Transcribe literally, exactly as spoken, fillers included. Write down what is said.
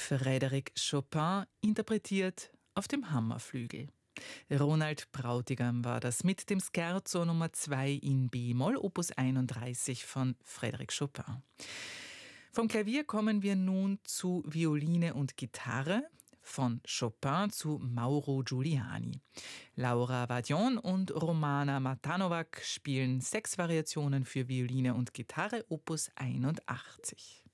Frédéric Chopin interpretiert auf dem Hammerflügel. Ronald Brautigam war das mit dem Scherzo Nummer zwei in B-Moll, Opus einunddreißig von Frédéric Chopin. Vom Klavier kommen wir nun zu Violine und Gitarre, von Chopin zu Mauro Giuliani. Laura Vadion und Romana Matanovac spielen sechs Variationen für Violine und Gitarre, Opus einundachtzig.